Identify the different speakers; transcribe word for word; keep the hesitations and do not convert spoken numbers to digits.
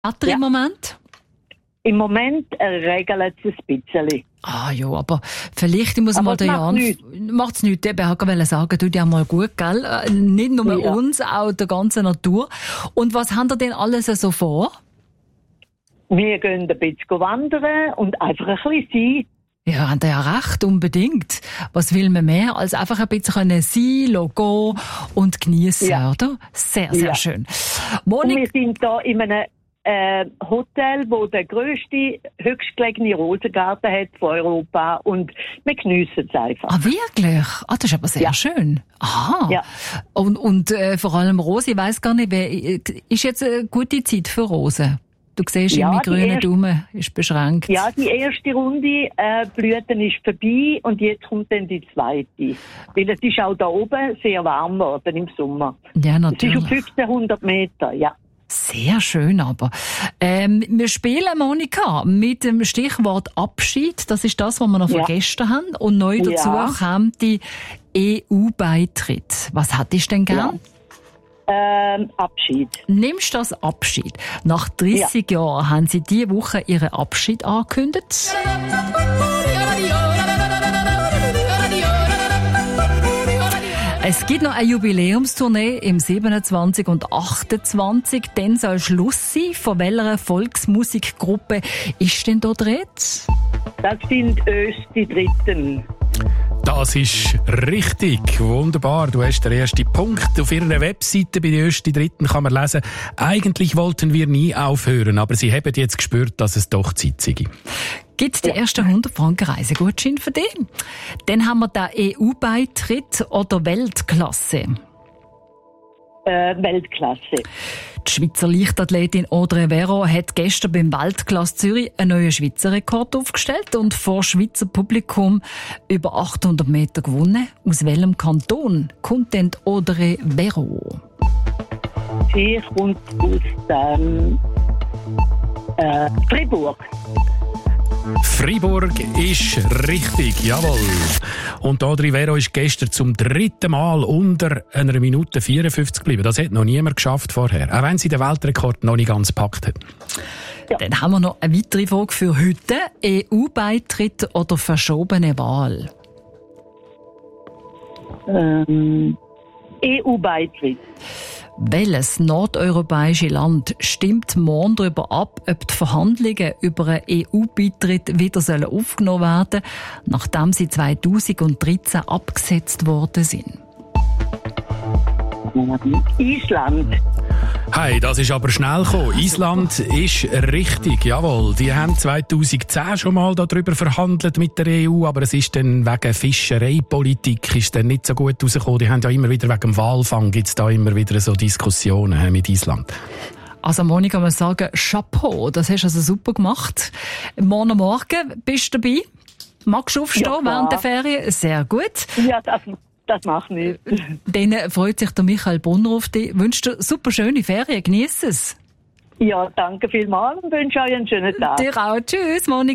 Speaker 1: Wetter
Speaker 2: Ja.
Speaker 1: im Moment?
Speaker 2: Im Moment äh, regelt es ein bisschen.
Speaker 1: Ah ja, aber vielleicht muss
Speaker 2: Aber
Speaker 1: mal
Speaker 2: es
Speaker 1: der
Speaker 2: macht
Speaker 1: Jan...
Speaker 2: nichts.
Speaker 1: Macht's nichts. Ich wollte sagen, tut ja mal gut, gell? Äh, Nicht nur
Speaker 2: Ja.
Speaker 1: uns, auch der ganzen Natur. Und was habt ihr denn alles so vor?
Speaker 2: Wir gehen ein bisschen wandern und einfach ein bisschen sein.
Speaker 1: Ja, habt ihr ja recht, unbedingt. Was will man mehr, als einfach ein bisschen können sein, gehen und geniessen,
Speaker 2: Ja.
Speaker 1: oder? Sehr, sehr
Speaker 2: Ja.
Speaker 1: schön.
Speaker 2: Und wir
Speaker 1: Monik,
Speaker 2: sind da in einem äh, Hotel, wo der grösste, höchstgelegene Rosengarten hat von Europa und wir geniessen es einfach.
Speaker 1: ah, wirklich? Ah, das ist aber sehr
Speaker 2: Ja.
Speaker 1: schön. Aha.
Speaker 2: Ja.
Speaker 1: Und, und äh, vor allem Rose, ich weiss gar nicht, wer, ist jetzt eine gute Zeit für Rosen? Du siehst,
Speaker 2: Ja,
Speaker 1: mein
Speaker 2: die
Speaker 1: grüner
Speaker 2: erste-
Speaker 1: Daumen ist beschränkt.
Speaker 2: Ja, die erste Runde äh, Blüten ist vorbei und jetzt kommt dann die zweite. Weil es ist auch da oben sehr warm geworden im Sommer.
Speaker 1: Ja,
Speaker 2: Es ist auf
Speaker 1: natürlich.
Speaker 2: fünfzehnhundert Meter, ja.
Speaker 1: Sehr schön aber. Ähm, wir spielen, Monika, mit dem Stichwort Abschied. Das ist das, was wir noch
Speaker 2: Ja.
Speaker 1: von gestern haben. Und neu dazu
Speaker 2: Ja.
Speaker 1: kam die E U-Beitritt. Was hättest du denn gern?
Speaker 2: Ähm, Abschied.
Speaker 1: Nimmst du das Abschied? Nach dreissig Jahren haben sie diese Woche ihren Abschied angekündigt. Es gibt noch eine Jubiläumstournee im siebenundzwanzig und achtundzwanzig. Dann soll Schluss sein. Von welcher Volksmusikgruppe ist denn da drin?
Speaker 2: Das sind uns die Dritten.
Speaker 3: Das ist richtig. Wunderbar. Du hast den ersten Punkt. Auf ihrer Webseite bei den ersten Dritten kann man lesen, eigentlich wollten wir nie aufhören, aber sie haben jetzt gespürt, dass es doch Zeit sei.
Speaker 1: Gibt es die ersten hundert Franken Reisegutschein für dich? Dann haben wir den E U-Beitritt oder Weltklasse.
Speaker 2: Äh, Weltklasse.
Speaker 1: Die Schweizer Leichtathletin Audrey Vero hat gestern beim Weltklasse Zürich einen neuen Schweizer Rekord aufgestellt und vor Schweizer Publikum über achthundert Meter gewonnen. Aus welchem Kanton kommt denn die Audrey Vero?
Speaker 2: Sie kommt aus dem äh, Fribourg.
Speaker 3: Freiburg ist richtig, jawohl. Und Audrey Vero ist gestern zum dritten Mal unter einer Minute vierundfünfzig geblieben. Das hat noch niemand geschafft vorher, auch wenn sie den Weltrekord noch nicht ganz gepackt hat.
Speaker 1: Dann haben wir noch eine weitere Frage für heute. E U-Beitritt oder verschobene Wahl?
Speaker 2: Ähm, E U-Beitritt.
Speaker 1: Welches nordeuropäische Land stimmt morgen darüber ab, ob die Verhandlungen über einen E U-Beitritt wieder sollen aufgenommen werden, nachdem sie zweitausenddreizehn abgesetzt worden sind?
Speaker 2: Island.
Speaker 3: Hey, das ist aber schnell gekommen. Island ist richtig, jawohl. Die haben zweitausendzehn schon mal darüber verhandelt mit der E U, aber es ist dann wegen Fischereipolitik ist dann nicht so gut rausgekommen. Die haben ja immer wieder wegen dem Walfang gibt's da immer wieder so Diskussionen mit Island.
Speaker 1: Also Monika, muss sagen, Chapeau, das hast du also super gemacht. Morgen Morgen bist du dabei? Magst du aufstehen
Speaker 2: Ja, klar.
Speaker 1: während der Ferien? Sehr gut.
Speaker 2: Ja, das, das macht nichts.
Speaker 1: Dann freut sich der Michael Brunner auf dich. Wünsche dir super schöne Ferien, genieß es.
Speaker 2: Ja, danke vielmals und wünsche euch einen schönen Tag.
Speaker 1: Dir auch. Tschüss, Monika.